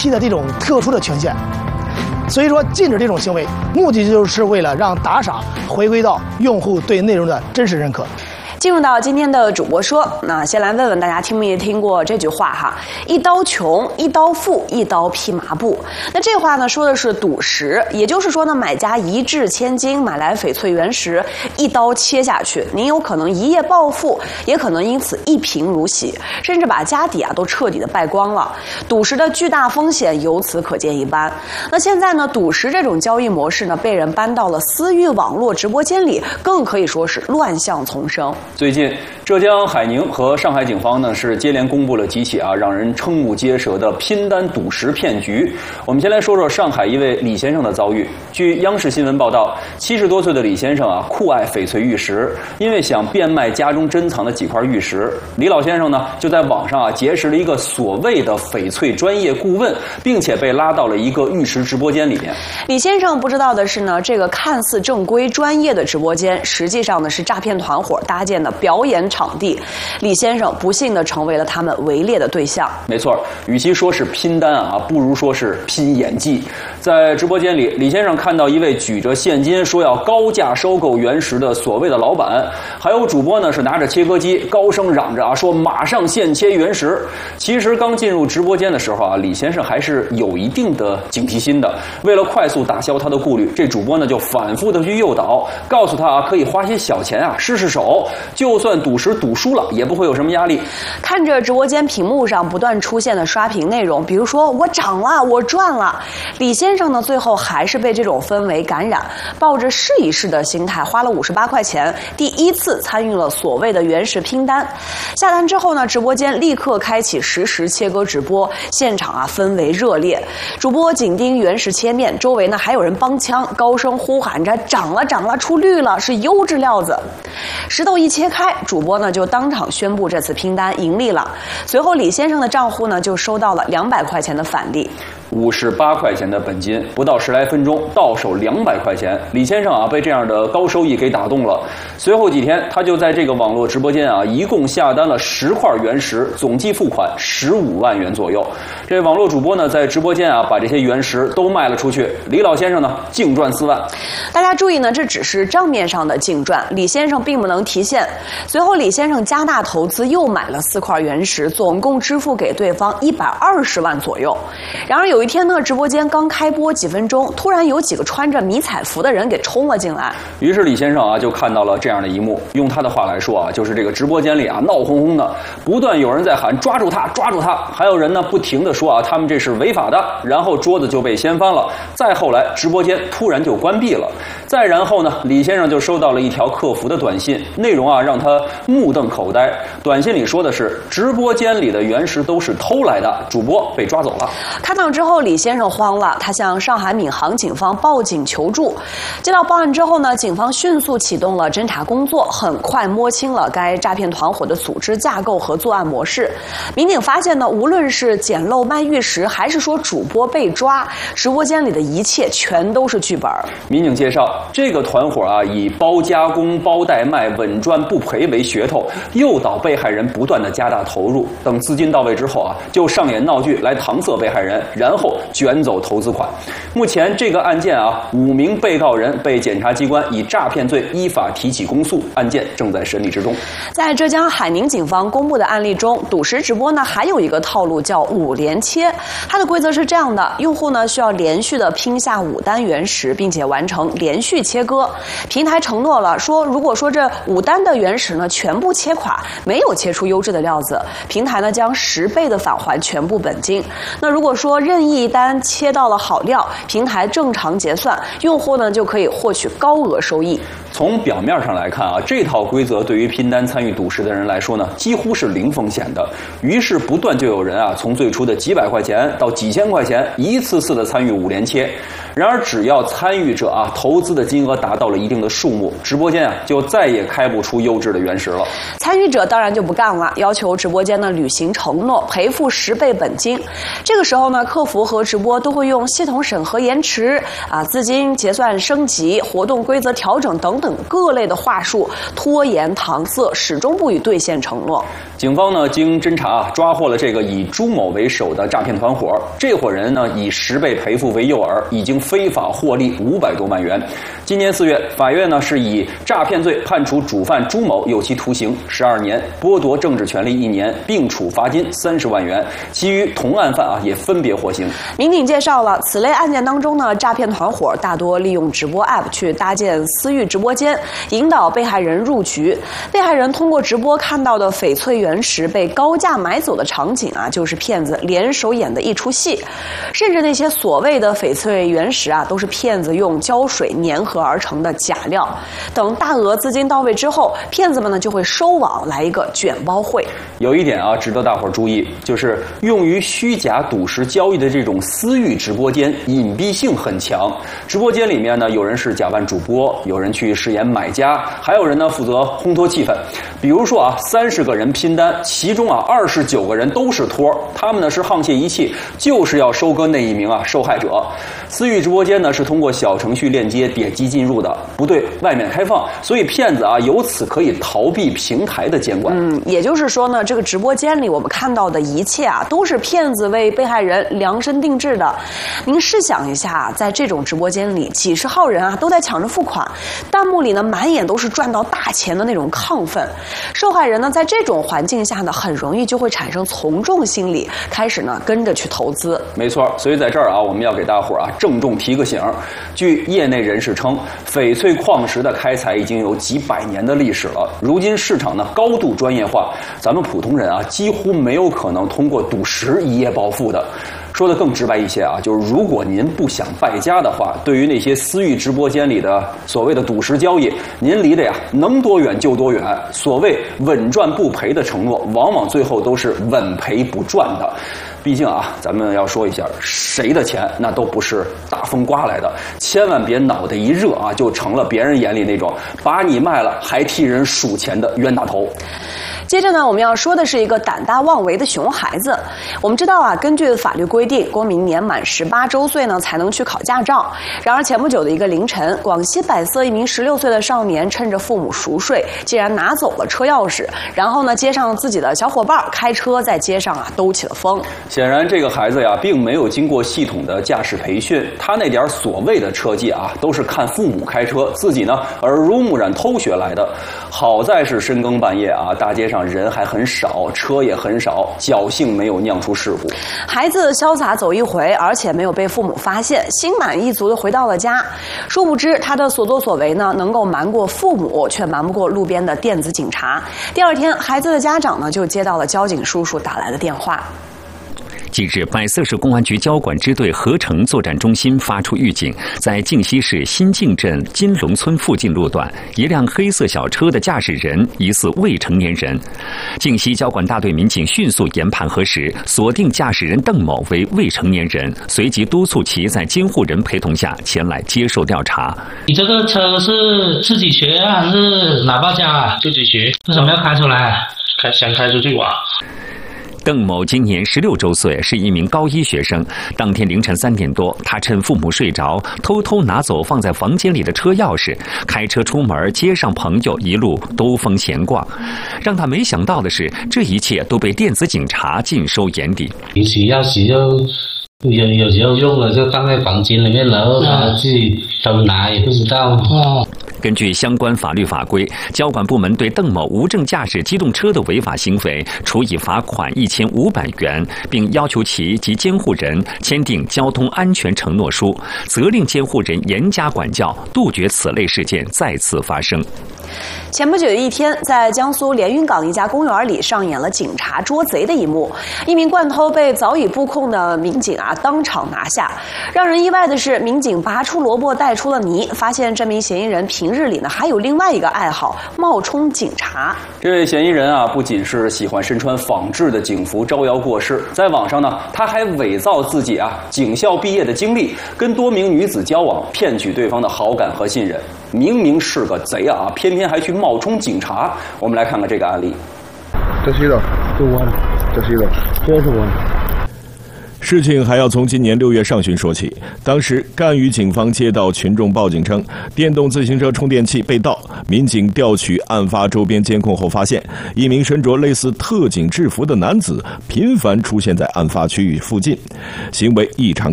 IP 的这种特殊的权限。所以说，禁止这种行为，目的就是为了让打赏回归到用户对内容的真实认可。 进入到今天的主播说，那先来问问大家听没听过这句话哈？一刀穷，一刀富，一刀披麻布。那这话呢说的是赌石，也就是说呢，买家一掷千金买来翡翠原石，一刀切下去，您有可能一夜暴富，也可能因此一贫如洗，甚至把家底都彻底的败光了。赌石的巨大风险由此可见一斑。那现在呢，赌石这种交易模式呢，被人搬到了私域网络直播间里，更可以说是乱象丛生。 最近，浙江海宁和上海警方呢是接连公布了几起让人瞠目结舌的拼单赌石骗局。我们先来说说上海一位李先生的遭遇。据央视新闻报道，70多岁的李先生酷爱翡翠玉石，因为想变卖家中珍藏的几块玉石，李老先生呢就在网上结识了一个所谓的翡翠专业顾问，并且被拉到了一个玉石直播间里面。 李先生不知道的是呢，这个看似正规专业的直播间，实际上呢是诈骗团伙搭建的表演场地。李先生不幸地成为了他们围猎的对象。 没错，与其说是拼单不如说是拼演技。在直播间里，李先生看到一位举着现金说要高价收购原石的所谓的老板，还有主播呢是拿着切割机高声嚷着说马上现切原石。其实刚进入直播间的时候李先生还是有一定的警惕心的。为了快速打消他的顾虑，这主播呢就反复的去诱导，告诉他可以花些小钱试试手，就算赌石赌输了也不会有什么压力。 看着直播间屏幕上不断出现的刷屏内容，比如说我涨了，我赚了，李先生呢最后还是被这种氛围感染，抱着试一试的心态花了58块钱，第一次参与了所谓的原石拼单。下单之后呢，直播间立刻开启实时切割直播，现场氛围热烈，主播紧盯原石切面，周围呢还有人帮腔，高声呼喊着涨了涨了，出绿了，是优质料子。石头一切开，主播呢就当场宣布这次拼单盈利了。随后李先生的账户呢就收到了200块钱的返利。 58块钱的本金，不到10来分钟到手200块钱。李先生被这样的高收益给打动了。随后几天，他就在这个网络直播间一共下单了10块原石，总计付款15万元左右。这网络主播呢在直播间把这些原石都卖了出去，李老先生呢净赚4万。 大家注意呢，这只是账面上的净赚，李先生并不能提现。随后李先生加大投资，又买了4块原石，总共支付给对方120万左右。然而有一天呢，直播间刚开播几分钟，突然有几个穿着迷彩服的人给冲了进来。 于是李先生就看到了这样的一幕，用他的话来说就是这个直播间里闹哄哄的，不断有人在喊抓住他抓住他，还有人呢不停的说他们这是违法的，然后桌子就被掀翻了。再后来直播间突然就关闭了。再然后呢，李先生就收到了一条客服的短信，内容让他目瞪口呆。短信里说的是直播间里的原石都是偷来的，主播被抓走了。 看到之后，李先生慌了，他向上海闵行警方报警求助。接到报案之后呢，警方迅速启动了侦查工作，很快摸清了该诈骗团伙的组织架构和作案模式。民警发现呢，无论是捡漏卖玉石，还是说主播被抓，直播间里的一切全都是剧本。 民警介绍，这个团伙以包加工、包代卖、稳赚不赔为噱头，诱导被害人不断的加大投入，等资金到位之后就上演闹剧来搪塞被害人，然后卷走投资款。目前这个案件5名被告人被检察机关以诈骗罪依法提起公诉，案件正在审理之中。 在浙江海宁警方公布的案例中，赌石直播呢还有一个套路叫5连切，它的规则是这样的：用户呢需要连续的拼下5单原石，并且完成连续切割。平台承诺了说，如果说这5单的原石呢全部切垮，没有切出优质的料子，平台呢将10倍的返还全部本金。那如果说任意一单切到了好料，平台正常结算，用户呢就可以获取高额收益。 从表面上来看这套规则对于拼单参与赌石的人来说呢，几乎是零风险的。于是不断就有人从最初的几百块钱到几千块钱，一次次的参与5连切。然而只要参与者投资的金额达到了一定的数目，直播间就再也开不出优质的原石了。 参与者当然就不干了，要求直播间呢履行承诺，赔付10倍本金。这个时候呢，客服和直播都会用系统审核延迟资金结算升级、活动规则调整等等各类的话术，拖延搪塞，始终不予兑现承诺。 警方呢经侦查抓获了这个以朱某为首的诈骗团伙，这伙人呢以10倍赔付为诱饵，已经非法获利500多万元。今年4月，法院呢是以诈骗罪判处主犯朱某有期徒刑12年，剥夺政治权利1年，并处罚金30万元。其余同案犯也分别获刑。 民警介绍了此类案件当中呢，诈骗团伙大多利用直播 App 去搭建私域直播间，引导被害人入局。被害人通过直播看到的翡翠原石被高价买走的场景就是骗子联手演的一出戏。甚至那些所谓的翡翠原石都是骗子用胶水粘合而成的假料。等大额资金到位之后，骗子们呢就会收网，来一个卷包会。 有一点值得大伙儿注意，就是用于虚假赌石交易的这种私域直播间隐蔽性很强。直播间里面呢，有人是假扮主播，有人去饰演买家，还有人呢负责烘托气氛。比如说30个人拼单，其中29个人都是托，他们呢是沆瀣一气，就是要收割那一名受害者。私域直播间呢是通过小程序链接点击进入的，不对外面开放，所以骗子由此可以逃避平台的监管。 也就是说呢，这个直播间里我们看到的一切都是骗子为被害人量身定制的。您试想一下，在这种直播间里，几十号人都在抢着付款，弹幕里呢满眼都是赚到大钱的那种亢奋。受害人呢在这种环境下呢，很容易就会产生从众心理，开始呢跟着去投资。 没错，所以在这儿我们要给大伙儿郑重提个醒。据业内人士称，翡翠矿石的开采已经有几百年的历史了，如今市场呢高度专业化，咱们普通人几乎没有可能通过赌石一夜暴富的。说的更直白一些就是如果您不想败家的话，对于那些私域直播间里的所谓的赌石交易，您离得能多远就多远。所谓稳赚不赔的承诺，往往最后都是稳赔不赚的。毕竟咱们要说一下，谁的钱那都不是大风刮来的，千万别脑袋一热就成了别人眼里那种把你卖了还替人数钱的冤大头。 接着呢，我们要说的是一个胆大妄为的熊孩子。我们知道根据法律规定，公民年满18周岁呢才能去考驾照。然而前不久的一个凌晨，广西百色一名16岁的少年趁着父母熟睡，竟然拿走了车钥匙，然后呢接上自己的小伙伴开车在街上兜起了风。 显然这个孩子并没有经过系统的驾驶培训，他那点所谓的车技都是看父母开车，自己呢耳濡目染偷学来的。好在是深更半夜大街上人还很少，车也很少，侥幸没有酿出事故。 孩子潇洒走一回，而且没有被父母发现，心满意足地回到了家。殊不知他的所作所为呢，能够瞒过父母，却瞒不过路边的电子警察。第二天，孩子的家长呢就接到了交警叔叔打来的电话。 近日，百色市公安局交管支队合成作战中心发出预警，在靖西市新靖镇金龙村附近路段，一辆黑色小车的驾驶人疑似未成年人。靖西交管大队民警迅速研判核实，锁定驾驶人邓某为未成年人，随即督促其在监护人陪同下前来接受调查。 你这个车是自己学还是哪爸家？自己学。为什么要开出来？想开出去玩。 邓某今年16周岁，是一名高一学生。当天凌晨3点多，他趁父母睡着，偷偷拿走放在房间里的车钥匙，开车出门接上朋友，一路兜风闲逛。让他没想到的是，这一切都被电子警察尽收眼底。 有时候用了就放在房间里面，然后他自己偷拿也不知道。 根据相关法律法规，交管部门对邓某无证驾驶机动车的违法行为处以罚款1500元，并要求其及监护人签订交通安全承诺书，责令监护人严加管教，杜绝此类事件再次发生。 前不久的一天，在江苏连云港一家公园里上演了警察捉贼的一幕。一名惯偷被早已布控的民警当场拿下。让人意外的是，民警拔出萝卜带出了泥，发现这名嫌疑人平日里呢还有另外一个爱好，冒充警察。 这位嫌疑人不仅是喜欢身穿仿制的警服招摇过市，在网上呢他还伪造自己警校毕业的经历，跟多名女子交往，骗取对方的好感和信任。明明是个贼偏偏还去冒充警察。我们来看看这个案例。 这是的，就我，这是的，这是我。 事情还要从今年6月上旬说起。当时，赣榆警方接到群众报警称，电动自行车充电器被盗。民警调取案发周边监控后发现，一名身着类似特警制服的男子频繁出现在案发区域附近，行为异常